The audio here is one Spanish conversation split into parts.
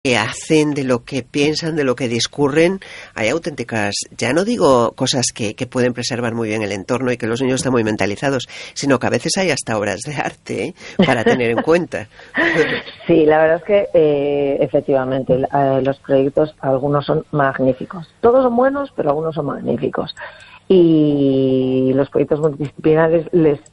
que hacen, de lo que piensan, de lo que discurren, hay auténticas, ya no digo cosas que pueden preservar muy bien el entorno y que los niños están muy mentalizados, sino que a veces hay hasta obras de arte, para tener en cuenta. Sí, la verdad es que efectivamente los proyectos, algunos son magníficos. Todos son buenos, pero algunos son magníficos. Y los proyectos multidisciplinares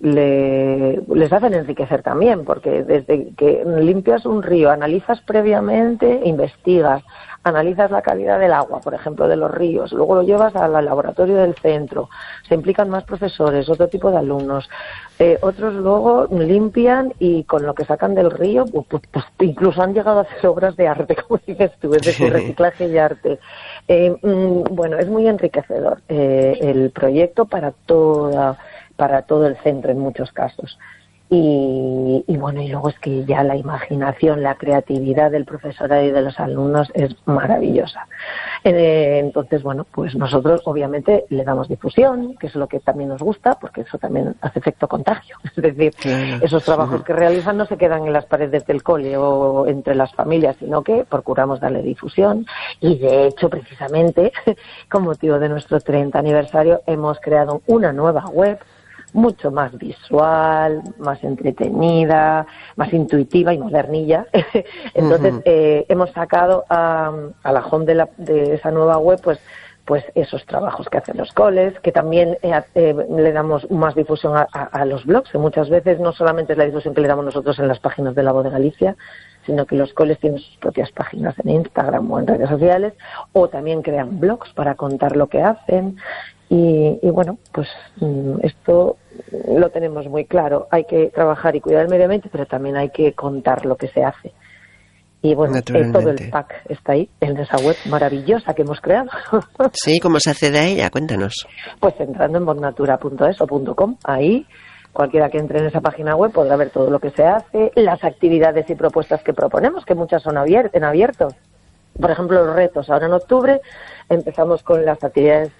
les hacen enriquecer también, porque desde que limpias un río, analizas previamente, investigas, analizas la calidad del agua, por ejemplo, de los ríos, luego lo llevas al laboratorio del centro, se implican más profesores, otro tipo de alumnos, otros luego limpian y con lo que sacan del río, pues incluso han llegado a hacer obras de arte, como dices tú, es decir, reciclaje y arte. Bueno, es muy enriquecedor el proyecto para todo el centro en muchos casos. Y bueno, y luego es que ya la imaginación, la creatividad del profesorado y de los alumnos es maravillosa. Entonces, bueno, pues nosotros obviamente le damos difusión, que es lo que también nos gusta, porque eso también hace efecto contagio. Es decir, esos trabajos que realizan no se quedan en las paredes del cole o entre las familias, sino que procuramos darle difusión. Y de hecho, precisamente, con motivo de nuestro 30 aniversario, hemos creado una nueva web mucho más visual, más entretenida, más intuitiva y modernilla. Entonces, hemos sacado a la home de esa nueva web, pues esos trabajos que hacen los coles, que también le damos más difusión a los blogs, que muchas veces no solamente es la difusión que le damos nosotros en las páginas de La Voz de Galicia, sino que los coles tienen sus propias páginas en Instagram o en redes sociales, o también crean blogs para contar lo que hacen. Y bueno, pues esto lo tenemos muy claro. Hay que trabajar y cuidar el medio ambiente, pero también hay que contar lo que se hace. Y bueno, todo el pack está ahí, en esa web maravillosa que hemos creado. Sí, ¿cómo se accede a ella? Cuéntanos. Pues entrando en voznatura.es o .com, ahí cualquiera que entre en esa página web podrá ver todo lo que se hace, las actividades y propuestas que proponemos, que muchas son en abierto. Por ejemplo, los retos. Ahora en octubre empezamos con las actividades,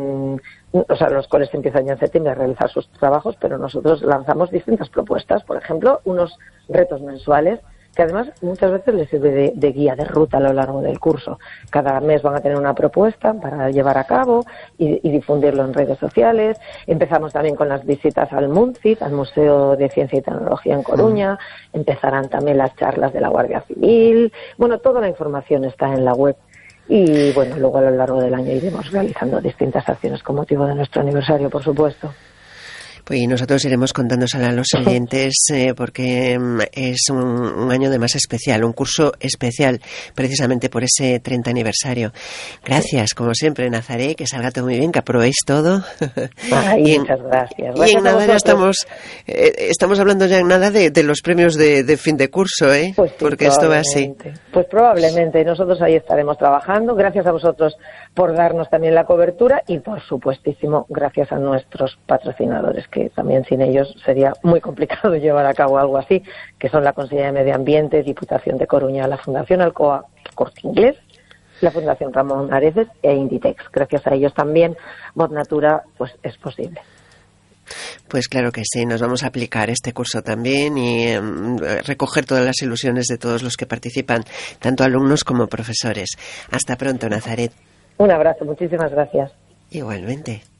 o sea, los coles empiezan ya en septiembre a realizar sus trabajos, pero nosotros lanzamos distintas propuestas. Por ejemplo, unos retos mensuales que además muchas veces les sirve de guía de ruta a lo largo del curso. Cada mes van a tener una propuesta para llevar a cabo y difundirlo en redes sociales. Empezamos también con las visitas al MUNCIT, al Museo de Ciencia y Tecnología en Coruña. Empezarán también las charlas de la Guardia Civil. Bueno, toda la información está en la web. Y bueno, luego a lo largo del año iremos realizando distintas acciones con motivo de nuestro aniversario, por supuesto. Pues nosotros iremos contándosela a los oyentes porque es un año de más especial, un curso especial, precisamente por ese 30 aniversario. Gracias, como siempre, Nazaret, que salga todo muy bien, que aprobéis todo. Ay, muchas gracias. Y en nada ya estamos hablando ya en nada de los premios de fin de curso, ¿eh? Pues sí, porque esto va así. Pues probablemente, nosotros ahí estaremos trabajando. Gracias a vosotros por darnos también la cobertura y, por supuestísimo, gracias a nuestros patrocinadores, que también sin ellos sería muy complicado llevar a cabo algo así, que son la Consellería de Medio Ambiente, Diputación de Coruña, la Fundación Alcoa Corte Inglés, la Fundación Ramón Areces e Inditex. Gracias a ellos también Voz Natura pues es posible. Pues claro que sí, nos vamos a aplicar este curso también y recoger todas las ilusiones de todos los que participan, tanto alumnos como profesores. Hasta pronto, Nazaret. Un abrazo, muchísimas gracias. Igualmente.